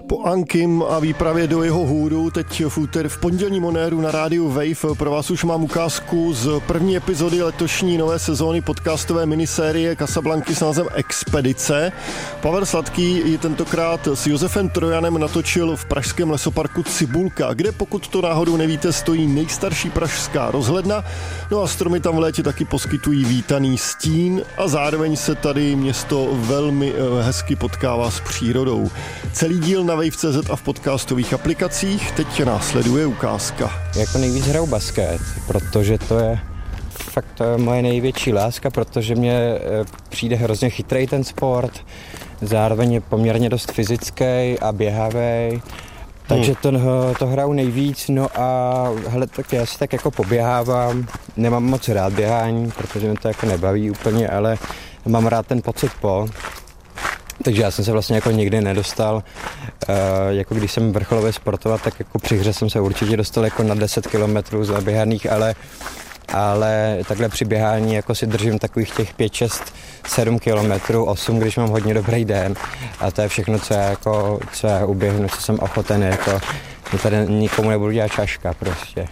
Po Ankim a výpravě do jeho hůru teď v pondělním Onéru na rádiu Wave pro vás už mám ukázku z první epizody letošní nové sezóny podcastové minisérie Casablanky s názvem Expedice. Pavel Sladký ji tentokrát s Josefem Trojanem natočil v pražském lesoparku Cibulka, kde, pokud to náhodou nevíte, stojí nejstarší pražská rozhledna. No a stromy tam v létě taky poskytují vítaný stín a zároveň se tady město velmi hezky potkává s přírodou. Celý díl na Wave.cz a v podcastových aplikacích. Teď následuje ukázka. Jako nejvíc hraju basket, protože to je moje největší láska, protože mě přijde hrozně chytrý ten sport, zároveň je poměrně dost fyzický a běhavý. Takže to hraju nejvíc, no a hele, tak já si tak jako poběhávám, nemám moc rád běhání, protože mě to jako nebaví úplně, ale mám rád ten pocit takže já jsem se vlastně jako nikdy nedostal, jako když jsem vrcholově sportovat, tak jako při hře jsem se určitě dostal jako na 10 kilometrů zaběhaných, ale takhle při běhání jako si držím takových těch 5, 6, 7 kilometrů, 8, když mám hodně dobrý den a to je všechno, co já uběhnu, co jsem ochoten, jako tady nikomu nebudu dělat čaška prostě.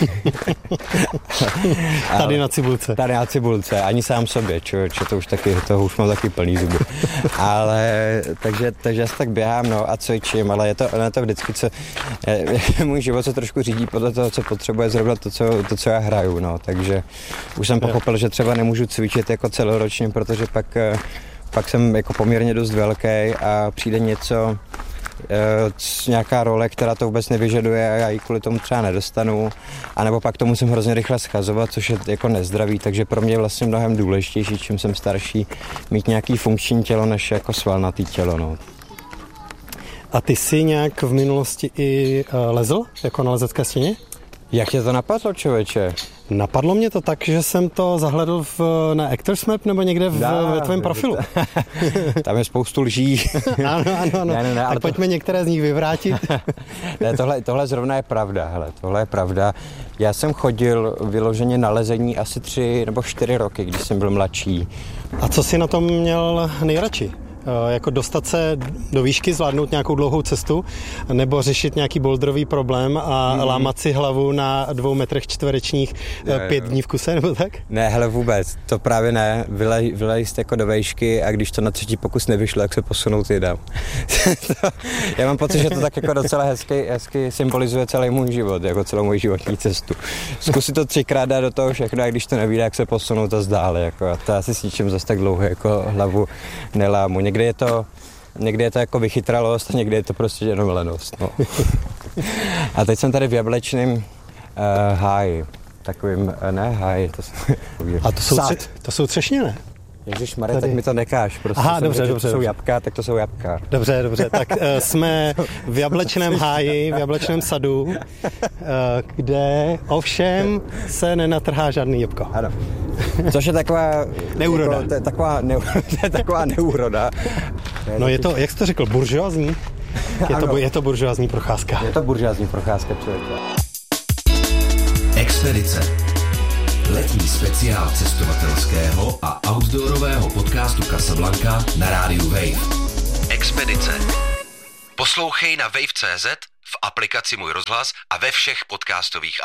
Tady na Cibulce. Tady na Cibulce, ani sám sobě, člověče, to už mám taky plný zuby. Ale, takže já se tak běhám, no a cvičím, ale je to vždycky, můj život se trošku řídí podle toho, co potřebuje zrovna to, co já hraju, no, takže už jsem pochopil, že třeba nemůžu cvičit jako celoročně, protože pak jsem jako poměrně dost velký a přijde něco, nějaká role, která to vůbec nevyžaduje a já ji kvůli tomu třeba nedostanu, anebo pak to musím hrozně rychle schazovat, což je jako nezdravý, takže pro mě je vlastně mnohem důležitější, čím jsem starší, mít nějaký funkční tělo, než jako svalnatý tělo, no. A ty jsi nějak v minulosti i lezl, jako na lezecké stěně? Jak tě to napadlo, člověče? Napadlo mě to tak, že jsem to zahledl na Actors Map nebo někde ve tvém profilu. Tam je spoustu lží. Ano. Ne, tak pojďme některé z nich vyvrátit. Ne, tohle zrovna je pravda. Tohle je pravda. Já jsem chodil vyloženě na lezení asi 3 nebo 4 roky, když jsem byl mladší. A co jsi na tom měl nejradši? Jako dostat se do výšky, zvládnout nějakou dlouhou cestu, nebo řešit nějaký boulderový problém a lámat si hlavu na 2 metrech čtverečních 5 dní v kuse, nebo tak? Ne, hele, vůbec, to právě ne. Vylejst jako do výšky a když to na 3. pokus nevyšlo, jak se posunout jdám. Já mám pocit, že to tak jako docela hezky symbolizuje celý můj život, jako celou moji životní cestu. Zkusit to 3krát dát do toho všechno a když to nevíde, jak se posunout a zdále. Jako, to asi s ničím zase tak dlouho jako hlavu nelámu. Někdy je to jako vychytralost a někdy je to prostě jenom lenost. No. A teď jsem tady v Jablečném háji. Takovým, ne háji. A to jsou třešně, ne? Ježišmarja, tak mi to nekáš. Prostě dobře. To jsou jabka, tak to jsou jabka. Dobře. Tak jsme v Jablečném háji, v Jablečném sadu, kde ovšem se nenatrhá žádný jabko. Ano. Což je taková neúroda. Jako, to je taková neúroda. No je to, jak jsi to řekl, buržoazní? Je to buržoazní procházka. Je to buržoazní procházka, člověče. Expedice. Letní speciál cestovatelského a outdoorového podcastu Casablanca na rádiu Wave. Expedice. Poslouchej na Wave.cz, v aplikaci Můj rozhlas a ve všech podcastových